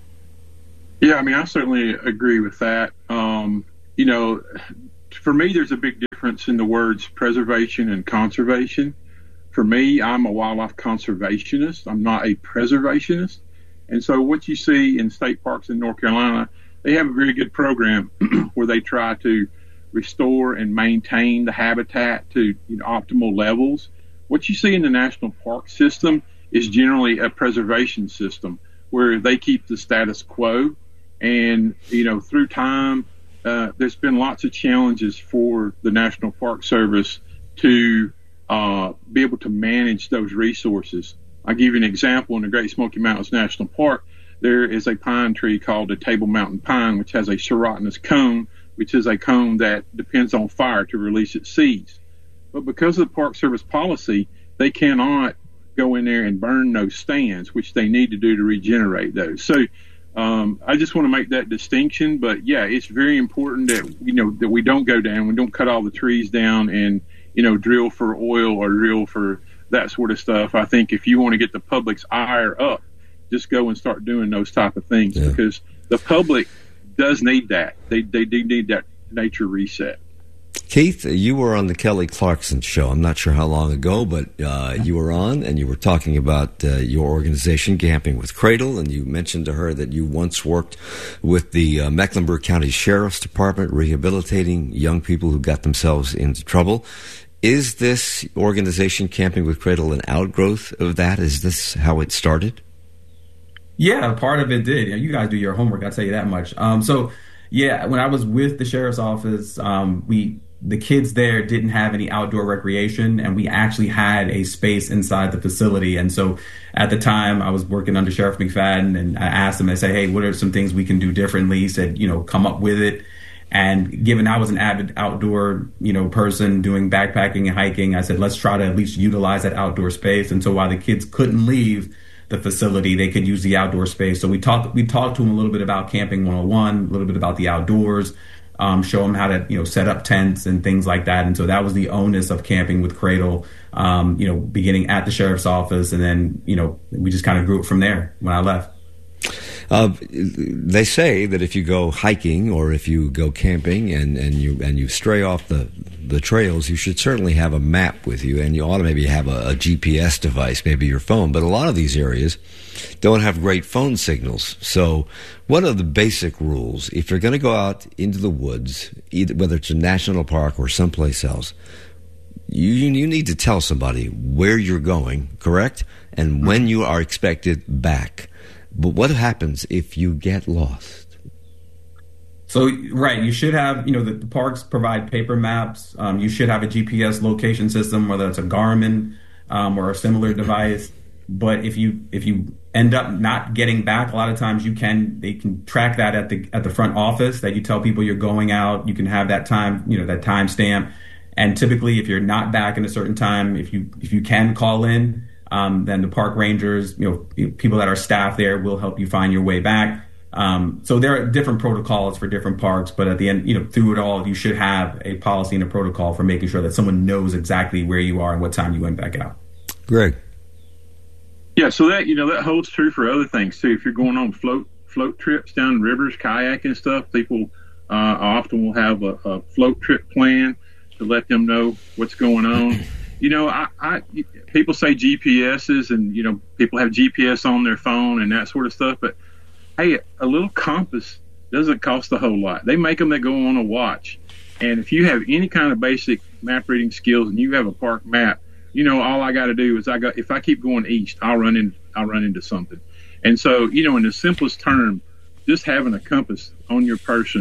Yeah, I mean, I certainly agree with that. Um, you know, for me, there's a big difference in the words preservation and conservation. For me, I'm a wildlife conservationist. I'm not a preservationist. And so what you see in state parks in North Carolina, they have a very good program where they try to restore and maintain the habitat to, you know, optimal levels. What you see in the national park system is generally a preservation system where they keep the status quo. And, you know, through time, uh, there's been lots of challenges for the National Park Service to uh, be able to manage those resources. I'll give you an example. In the Great Smoky Mountains National Park, there is a pine tree called the Table Mountain pine, which has a serotinous cone, which is a cone that depends on fire to release its seeds. But because of the Park Service policy, they cannot go in there and burn those stands, which they need to do to regenerate those. So um, I just want to make that distinction. But yeah, it's very important that, you know, that we don't go down, we don't cut all the trees down and, you know, drill for oil or drill for that sort of stuff. I think if you want to get the public's ire up, just go and start doing those type of things, yeah. because the public does need that. They they do need that nature reset. Keith, you were on the Kelly Clarkson show. I'm not sure how long ago, but uh, you were on, and you were talking about uh, your organization, Camping with Cradle, and you mentioned to her that you once worked with the uh, Mecklenburg County Sheriff's Department rehabilitating young people who got themselves into trouble. Is this organization, Camping with Cradle, an outgrowth of that? Is this how it started? Yeah, part of it did. You guys do your homework, I'll tell you that much. Um, so, yeah, when I was with the sheriff's office, um, we the kids there didn't have any outdoor recreation, and we actually had a space inside the facility. And so at the time, I was working under Sheriff McFadden, and I asked him, I said, hey, what are some things we can do differently? He said, you know, come up with it. And given I was an avid outdoor, you know, person doing backpacking and hiking, I said, let's try to at least utilize that outdoor space. And so while the kids couldn't leave the facility, they could use the outdoor space. So we talked we talked to them a little bit about Camping one oh one, a little bit about the outdoors, um, show them how to, you know, set up tents and things like that. And so that was the onus of Camping with Cradle, um, you know, beginning at the sheriff's office. And then, you know, we just kind of grew it from there when I left. Uh, they say that if you go hiking or if you go camping and, and you and you stray off the the trails, you should certainly have a map with you, and you ought to maybe have a, a G P S device, maybe your phone. But a lot of these areas don't have great phone signals. So one of the basic rules, if you're going to go out into the woods, either whether it's a national park or someplace else, you you need to tell somebody where you're going, correct? And when you are expected back. But what happens if you get lost? So, right, you should have, you know, the, the parks provide paper maps. Um, you should have a G P S location system, whether it's a Garmin um, or a similar device. But if you if you end up not getting back, a lot of times you can they can track that at the at the front office, that you tell people you're going out. You can have that time, you know, that time stamp. And typically, if you're not back in a certain time, if you if you can call in, Um, then the park rangers, you know, people that are staff there will help you find your way back. Um, so there are different protocols for different parks, but at the end, you know, through it all, you should have a policy and a protocol for making sure that someone knows exactly where you are and what time you went back out. Greg. Yeah, so that, you know, that holds true for other things too. If you're going on float float trips down rivers, kayaking and stuff, people uh, often will have a, a float trip plan to let them know what's going on. You know, I, I people say G P S's, and, you know, people have G P S on their phone and that sort of stuff. But, hey, a little compass doesn't cost a whole lot. They make them that go on a watch. And if you have any kind of basic map reading skills and you have a park map, you know, all I got to do is I got if I keep going east, I'll run in, I'll run into something. And so, you know, in the simplest term, just having a compass on your person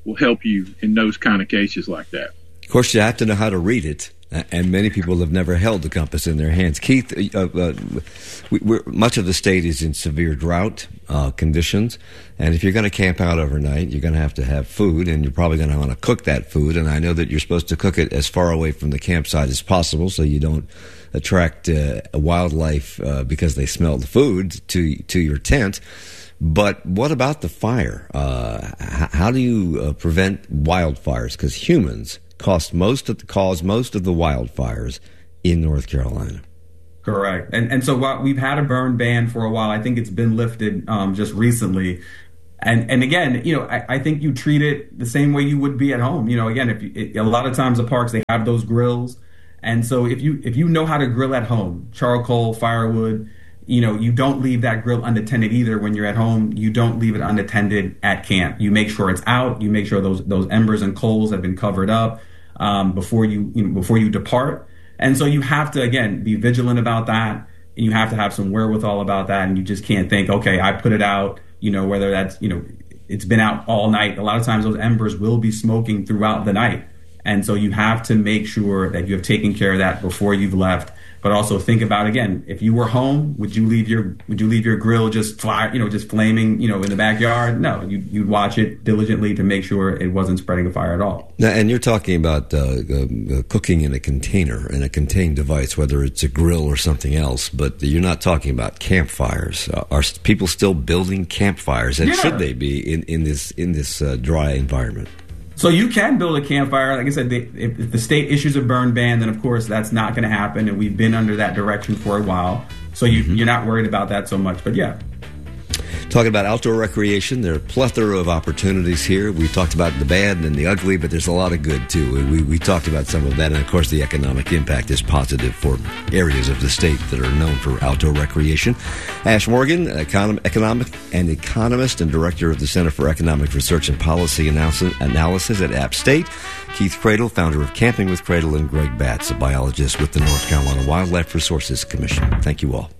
will help you in those kind of cases like that. Of course, you have to know how to read it, and many people have never held a compass in their hands. Keith, uh, uh, we, we're, much of the state is in severe drought uh, conditions, and if you're going to camp out overnight, you're going to have to have food, and you're probably going to want to cook that food, and I know that you're supposed to cook it as far away from the campsite as possible so you don't attract uh, wildlife uh, because they smell the food to to your tent. But what about the fire? Uh, h- how do you uh, prevent wildfires? Because humans cost most of the, cause most of the wildfires in North Carolina. Correct. And and so while we've had a burn ban for a while, I think it's been lifted um, just recently. And and again, you know, I, I think you treat it the same way you would be at home. You know, again, if you, it, a lot of times the parks, they have those grills. And so if you if you know how to grill at home, charcoal, firewood, you know, you don't leave that grill unattended either when you're at home. You don't leave it unattended at camp. You make sure it's out. You make sure those those embers and coals have been covered up um, before you, you know, before you depart. And so you have to, again, be vigilant about that. And you have to have some wherewithal about that. And you just can't think, okay, I put it out, you know, whether that's, you know, it's been out all night. A lot of times those embers will be smoking throughout the night. And so you have to make sure that you have taken care of that before you've left. But also think about, again, if you were home, would you leave your would you leave your grill just fire, you know, just flaming, you know, in the backyard? No, you, you'd watch it diligently to make sure it wasn't spreading a fire at all. Now, and you're talking about uh, uh, cooking in a container, in a contained device, whether it's a grill or something else. But you're not talking about campfires. Uh, are people still building campfires? And Yeah. should they be in, in this in this uh, dry environment? So you can build a campfire. Like I said, they, if, if the state issues a burn ban, then of course that's not going to happen. And we've been under that direction for a while. So you, mm-hmm. you're not worried about that so much. But yeah. Talking about outdoor recreation, there are a plethora of opportunities here. We talked about the bad and the ugly, but there's a lot of good, too. We, we talked about some of that, and, of course, the economic impact is positive for areas of the state that are known for outdoor recreation. Ash Morgan, econom- economic and economist and director of the Center for Economic Research and Policy Analysis at App State. Keith Cradle, founder of Camping with Cradle, and Greg Batts, a biologist with the North Carolina Wildlife Resources Commission. Thank you all.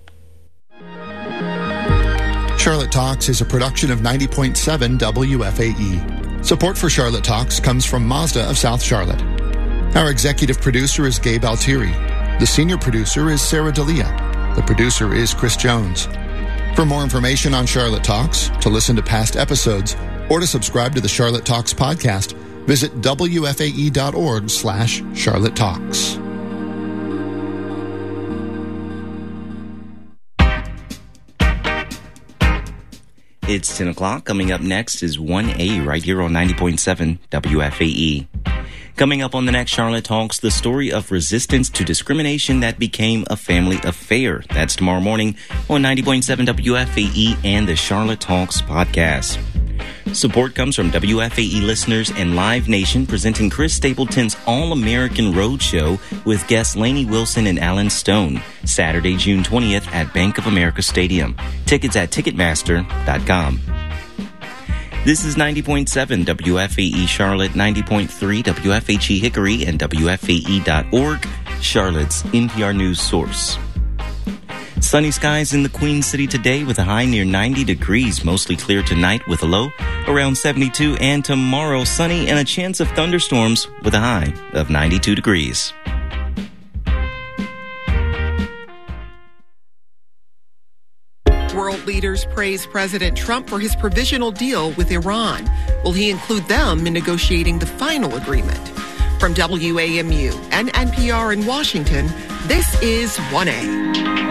Charlotte Talks is a production of ninety point seven W F A E. Support for Charlotte Talks comes from Mazda of South Charlotte. Our executive producer is Gabe Altieri. The senior producer is Sarah D'Elia. The producer is Chris Jones. For more information on Charlotte Talks, to listen to past episodes, or to subscribe to the Charlotte Talks podcast, visit W F A E dot org slash Charlotte Talks. It's ten o'clock. Coming up next is one A right here on ninety point seven W F A E. Coming up on the next Charlotte Talks, the story of resistance to discrimination that became a family affair. That's tomorrow morning on ninety point seven W F A E and the Charlotte Talks podcast. Support comes from W F A E listeners and Live Nation, presenting Chris Stapleton's All-American Roadshow with guests Lainey Wilson and Alan Stone, Saturday, June twentieth at Bank of America Stadium. Tickets at Ticketmaster dot com. This is ninety point seven W F A E Charlotte, ninety point three W F H E Hickory, and W F A E dot org, Charlotte's N P R News source. Sunny skies in the Queen City today with a high near ninety degrees, mostly clear tonight with a low around seventy-two, and tomorrow sunny and a chance of thunderstorms with a high of ninety-two degrees. World leaders praise President Trump for his provisional deal with Iran. Will he include them in negotiating the final agreement? From W A M U and N P R in Washington, this is one A.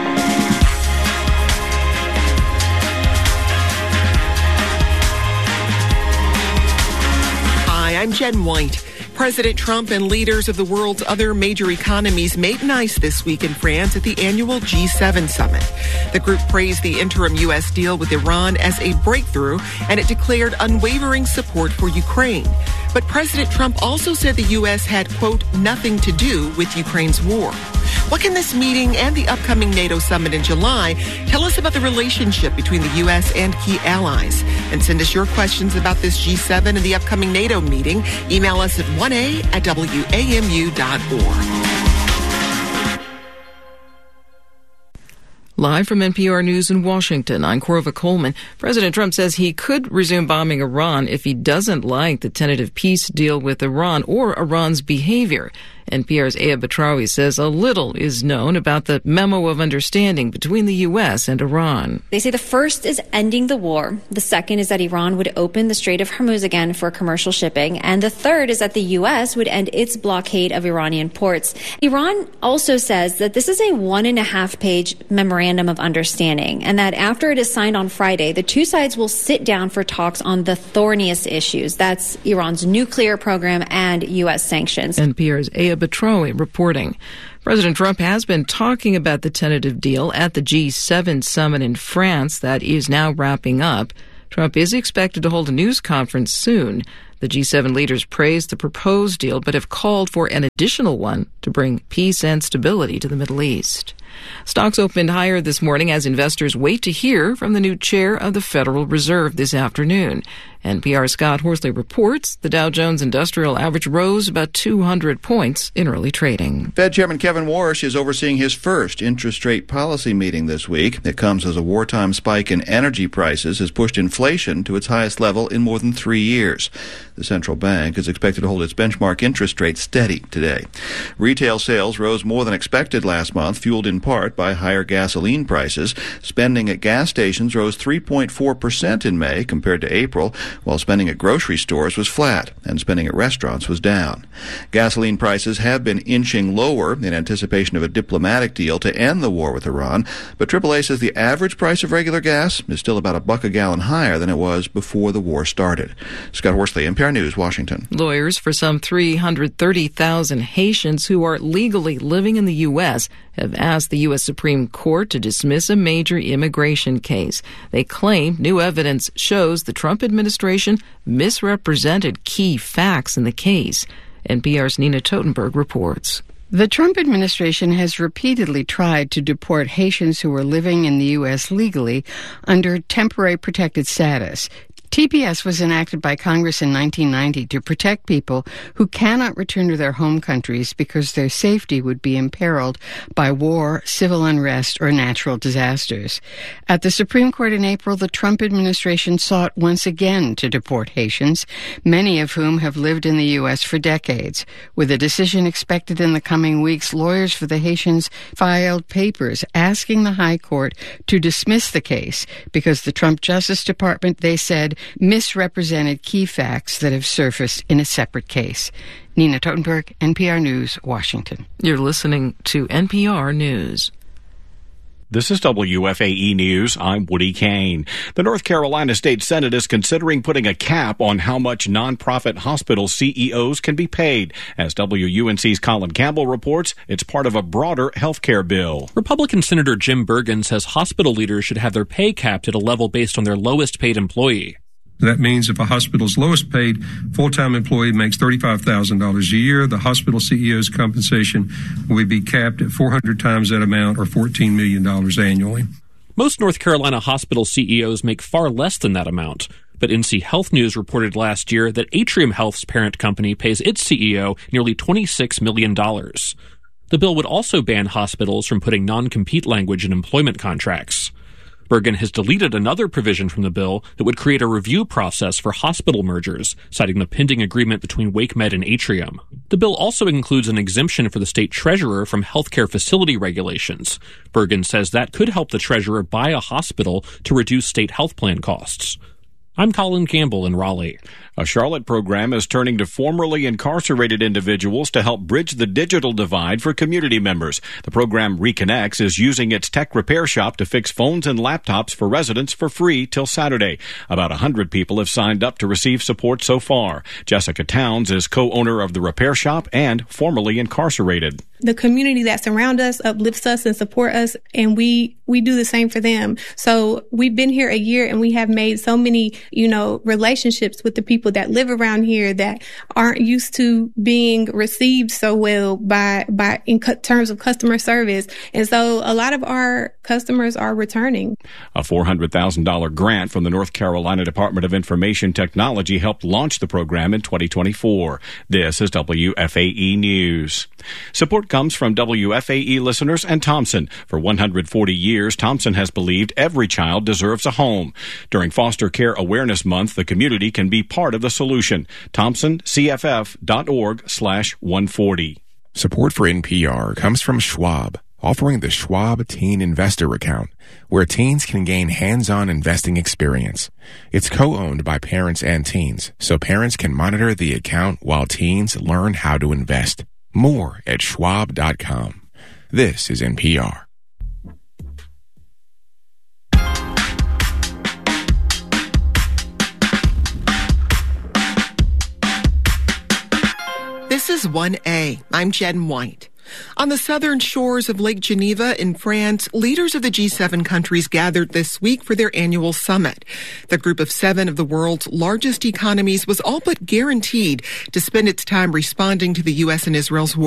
I'm Jen White. President Trump and leaders of the world's other major economies made nice this week in France at the annual G seven summit. The group praised the interim U S deal with Iran as a breakthrough, and it declared unwavering support for Ukraine. But President Trump also said the U S had, quote, nothing to do with Ukraine's war. What can this meeting and the upcoming NATO summit in July tell us about the relationship between the U S and key allies? And send us your questions about this G seven and the upcoming NATO meeting. Email us at one A at W A M U dot org. Live from N P R News in Washington, I'm Corva Coleman. President Trump says he could resume bombing Iran if he doesn't like the tentative peace deal with Iran or Iran's behavior. N P R's Aya Batrawi says a little is known about the memo of understanding between the U S and Iran. They say the first is ending the war. The second is that Iran would open the Strait of Hormuz again for commercial shipping. And the third is that the U S would end its blockade of Iranian ports. Iran also says that this is a one and a half page memorandum of understanding, and that after it is signed on Friday, the two sides will sit down for talks on the thorniest issues. That's Iran's nuclear program and U S sanctions. N P R's Aya Batrawi reporting. President Trump has been talking about the tentative deal at the G seven summit in France that is now wrapping up. Trump is expected to hold a news conference soon. The G seven leaders praised the proposed deal, but have called for an additional one to bring peace and stability to the Middle East. Stocks opened higher this morning as investors wait to hear from the new chair of the Federal Reserve this afternoon. N P R's Scott Horsley reports the Dow Jones Industrial Average rose about two hundred points in early trading. Fed Chairman Kevin Warsh is overseeing his first interest rate policy meeting this week. It comes as a wartime spike in energy prices has pushed inflation to its highest level in more than three years. The central bank is expected to hold its benchmark interest rate steady today. Retail sales rose more than expected last month, fueled in part by higher gasoline prices. Spending at gas stations rose three point four percent in May compared to April, while spending at grocery stores was flat and spending at restaurants was down. Gasoline prices have been inching lower in anticipation of a diplomatic deal to end the war with Iran, but triple A says the average price of regular gas is still about a buck a gallon higher than it was before the war started. Scott Horsley, N P R News, Washington. Lawyers for some three hundred thirty thousand Haitians who are legally living in the U S have asked the U S Supreme Court to dismiss a major immigration case. They claim new evidence shows the Trump administration misrepresented key facts in the case. N P R's Nina Totenberg reports. The Trump administration has repeatedly tried to deport Haitians who are living in the U S legally under temporary protected status. T P S was enacted by Congress in nineteen ninety to protect people who cannot return to their home countries because their safety would be imperiled by war, civil unrest, or natural disasters. At the Supreme Court in April, the Trump administration sought once again to deport Haitians, many of whom have lived in the U S for decades. With a decision expected in the coming weeks, lawyers for the Haitians filed papers asking the High Court to dismiss the case because the Trump Justice Department, they said, misrepresented key facts that have surfaced in a separate case. Nina Totenberg, N P R News, Washington. You're listening to N P R News. This is W F A E News. I'm Woody Kane. The North Carolina State Senate is considering putting a cap on how much nonprofit hospital C E Os can be paid. As W U N C's Colin Campbell reports, it's part of a broader health care bill. Republican Senator Jim Bergen says hospital leaders should have their pay capped at a level based on their lowest paid employee. That means if a hospital's lowest paid full-time employee makes thirty-five thousand dollars a year, the hospital C E O's compensation will be capped at four hundred times that amount, or fourteen million dollars annually. Most North Carolina hospital C E Os make far less than that amount. But N C Health News reported last year that Atrium Health's parent company pays its C E O nearly twenty-six million dollars. The bill would also ban hospitals from putting non-compete language in employment contracts. Bergen has deleted another provision from the bill that would create a review process for hospital mergers, citing the pending agreement between WakeMed and Atrium. The bill also includes an exemption for the state treasurer from healthcare facility regulations. Bergen says that could help the treasurer buy a hospital to reduce state health plan costs. I'm Colin Campbell in Raleigh. A Charlotte program is turning to formerly incarcerated individuals to help bridge the digital divide for community members. The program Reconnects is using its tech repair shop to fix phones and laptops for residents for free till Saturday. About one hundred people have signed up to receive support so far. Jessica Towns is co-owner of the repair shop and formerly incarcerated. The community that surrounds us uplifts us and support us, and we we do the same for them. So we've been here a year, and we have made so many, you know, relationships with the people that live around here that aren't used to being received so well by by in cu- terms of customer service. And so a lot of our customers are returning. A four hundred thousand dollars grant from the North Carolina Department of Information Technology helped launch the program in twenty twenty-four. This is W F A E News. Support comes from W F A E listeners and Thompson. For one hundred forty years, years, Thompson has believed every child deserves a home. During Foster Care Awareness Month, the community can be part of the solution. Thompson C F F dot org slash one forty. Support for N P R comes from Schwab, offering the Schwab Teen Investor Account, where teens can gain hands-on investing experience. It's co-owned by parents and teens, so parents can monitor the account while teens learn how to invest. More at schwab dot com. This is N P R. This is one A. I'm Jen White. On the southern shores of Lake Geneva in France, leaders of the G seven countries gathered this week for their annual summit. The group of seven of the world's largest economies was all but guaranteed to spend its time responding to the U S and Israel's war